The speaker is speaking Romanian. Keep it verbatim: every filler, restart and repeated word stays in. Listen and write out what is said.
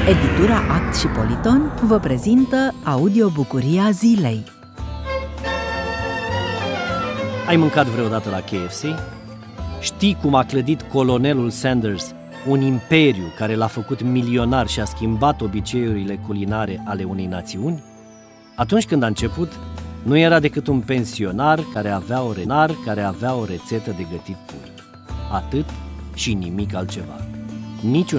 Editura Act și Politon vă prezintă audiobucuria zilei. Ai mâncat vreodată la K F C? Știi cum a clădit colonelul Sanders un imperiu care l-a făcut milionar și a schimbat obiceiurile culinare ale unei națiuni? Atunci când a început, nu era decât un pensionar care avea o renar care avea o rețetă de gătit pui. Atât și nimic altceva. Niciun